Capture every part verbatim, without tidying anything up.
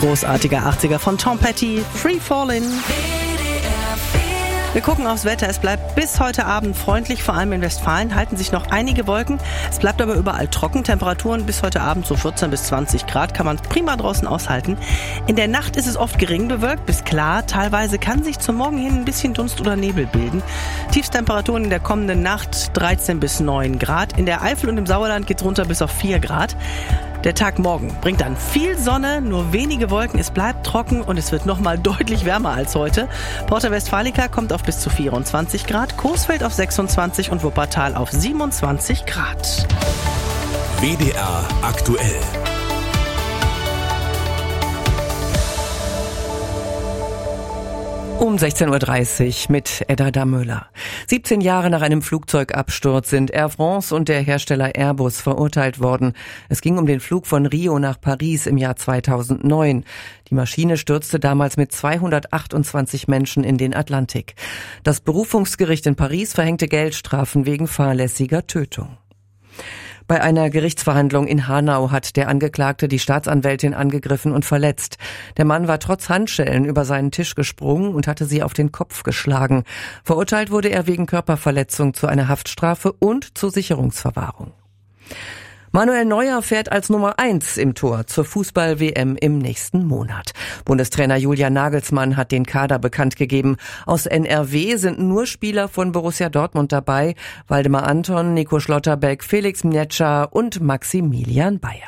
Großartiger achtziger von Tom Petty, Free Fallin'. Wir gucken aufs Wetter. Es bleibt bis heute Abend freundlich, vor allem in Westfalen halten sich noch einige Wolken. Es bleibt aber überall trocken. Temperaturen bis heute Abend so vierzehn bis zwanzig Grad, kann man prima draußen aushalten. In der Nacht ist es oft gering bewölkt bis klar. Teilweise kann sich zum Morgen hin ein bisschen Dunst oder Nebel bilden. Tiefstemperaturen in der kommenden Nacht dreizehn bis neun Grad. In der Eifel und im Sauerland geht es runter bis auf vier Grad. Der Tag morgen bringt dann viel Sonne, nur wenige Wolken, es bleibt trocken und es wird nochmal deutlich wärmer als heute. Porta Westfalica kommt auf bis zu vierundzwanzig Grad, Coesfeld auf sechsundzwanzig und Wuppertal auf siebenundzwanzig Grad. W D R aktuell. Um sechzehn Uhr dreißig mit Edda Damöller. siebzehn Jahre nach einem Flugzeugabsturz sind Air France und der Hersteller Airbus verurteilt worden. Es ging um den Flug von Rio nach Paris im Jahr zweitausendneun. Die Maschine stürzte damals mit zweihundertachtundzwanzig Menschen in den Atlantik. Das Berufungsgericht in Paris verhängte Geldstrafen wegen fahrlässiger Tötung. Bei einer Gerichtsverhandlung in Hanau hat der Angeklagte die Staatsanwältin angegriffen und verletzt. Der Mann war trotz Handschellen über seinen Tisch gesprungen und hatte sie auf den Kopf geschlagen. Verurteilt wurde er wegen Körperverletzung zu einer Haftstrafe und zur Sicherungsverwahrung. Manuel Neuer fährt als Nummer eins im Tor zur Fußball-W M im nächsten Monat. Bundestrainer Julian Nagelsmann hat den Kader bekannt gegeben. Aus N R W sind nur Spieler von Borussia Dortmund dabei. Waldemar Anton, Nico Schlotterbeck, Felix Mnetscher und Maximilian Bayer.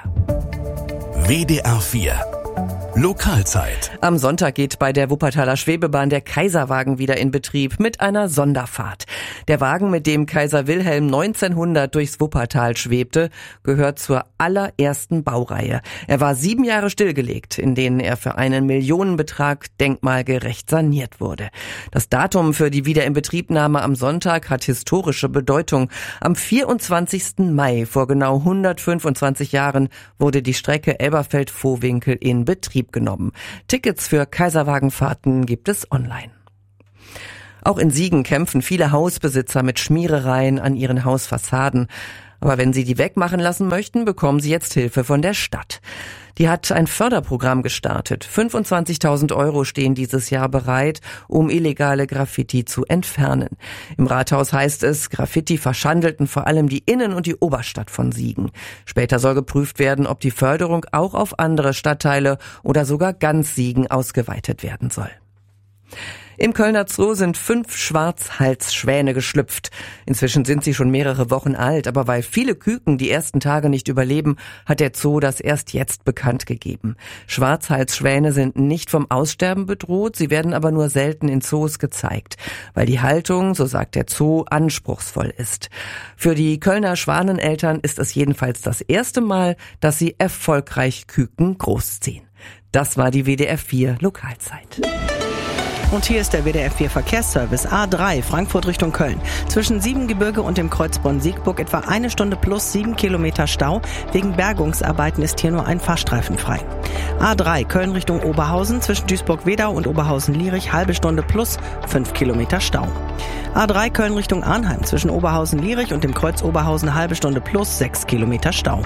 W D R vier Lokalzeit. Am Sonntag geht bei der Wuppertaler Schwebebahn der Kaiserwagen wieder in Betrieb mit einer Sonderfahrt. Der Wagen, mit dem Kaiser Wilhelm neunzehnhundert durchs Wuppertal schwebte, gehört zur allerersten Baureihe. Er war sieben Jahre stillgelegt, in denen er für einen Millionenbetrag denkmalgerecht saniert wurde. Das Datum für die Wiederinbetriebnahme am Sonntag hat historische Bedeutung. Am vierundzwanzigsten Mai vor genau hundertfünfundzwanzig Jahren wurde die Strecke Elberfeld-Vohwinkel in Betrieb genommen. Tickets für Kaiserwagenfahrten gibt es online. Auch in Siegen kämpfen viele Hausbesitzer mit Schmierereien an ihren Hausfassaden. Aber wenn sie die wegmachen lassen möchten, bekommen sie jetzt Hilfe von der Stadt. Die hat ein Förderprogramm gestartet. fünfundzwanzigtausend Euro stehen dieses Jahr bereit, um illegale Graffiti zu entfernen. Im Rathaus heißt es, Graffiti verschandelten vor allem die Innen- und die Oberstadt von Siegen. Später soll geprüft werden, ob die Förderung auch auf andere Stadtteile oder sogar ganz Siegen ausgeweitet werden soll. Im Kölner Zoo sind fünf Schwarzhalsschwäne geschlüpft. Inzwischen sind sie schon mehrere Wochen alt, aber weil viele Küken die ersten Tage nicht überleben, hat der Zoo das erst jetzt bekannt gegeben. Schwarzhalsschwäne sind nicht vom Aussterben bedroht, sie werden aber nur selten in Zoos gezeigt, weil die Haltung, so sagt der Zoo, anspruchsvoll ist. Für die Kölner Schwaneneltern ist es jedenfalls das erste Mal, dass sie erfolgreich Küken großziehen. Das war die W D R vier Lokalzeit. Und hier ist der W D R vier Verkehrsservice A drei, Frankfurt Richtung Köln. Zwischen Siebengebirge und dem Kreuz Bonn-Siegburg etwa eine Stunde plus sieben Kilometer Stau. Wegen Bergungsarbeiten ist hier nur ein Fahrstreifen frei. A drei, Köln Richtung Oberhausen, zwischen Duisburg-Wedau und Oberhausen-Lierich, halbe Stunde plus fünf Kilometer Stau. A drei, Köln Richtung Arnheim, zwischen Oberhausen-Lierich und dem Kreuz Oberhausen, halbe Stunde plus sechs Kilometer Stau.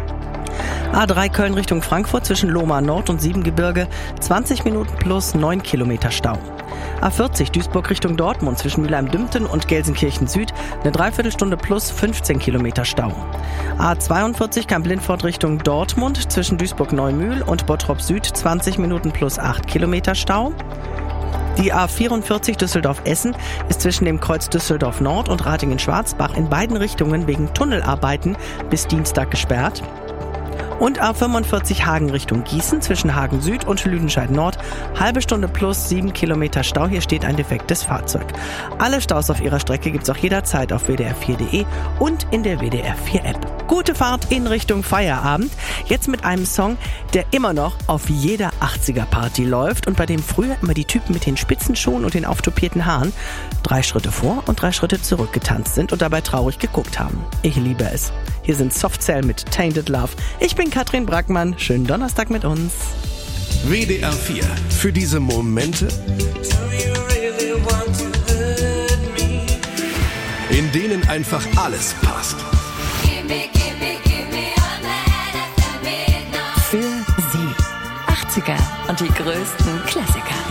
A drei Köln Richtung Frankfurt zwischen Lohmar Nord und Siebengebirge, zwanzig Minuten plus neun Kilometer Stau. A vierzig Duisburg Richtung Dortmund zwischen Mülheim-Dümten und Gelsenkirchen Süd, eine Dreiviertelstunde plus fünfzehn Kilometer Stau. A zweiundvierzig Kamp-Lindfort Richtung Dortmund zwischen Duisburg-Neumühl und Bottrop Süd, zwanzig Minuten plus acht Kilometer Stau. Die A vierundvierzig Düsseldorf-Essen ist zwischen dem Kreuz Düsseldorf Nord und Ratingen-Schwarzbach in beiden Richtungen wegen Tunnelarbeiten bis Dienstag gesperrt. Und A fünfundvierzig Hagen Richtung Gießen zwischen Hagen Süd und Lüdenscheid Nord. Halbe Stunde plus sieben Kilometer Stau. Hier steht ein defektes Fahrzeug. Alle Staus auf ihrer Strecke gibt's auch jederzeit auf w d r vier punkt d e und in der W D R vier App. Gute Fahrt in Richtung Feierabend. Jetzt mit einem Song, der immer noch auf jeder achtziger-Party läuft und bei dem früher immer die Typen mit den spitzen Schuhen und den auftopierten Haaren drei Schritte vor und drei Schritte zurück getanzt sind und dabei traurig geguckt haben. Ich liebe es. Hier sind Soft Cell mit Tainted Love. Ich bin Katrin Brackmann. Schönen Donnerstag mit uns. W D R vier. Für diese Momente, in denen einfach alles passt. Für Sie. neunziger und die größten Klassiker.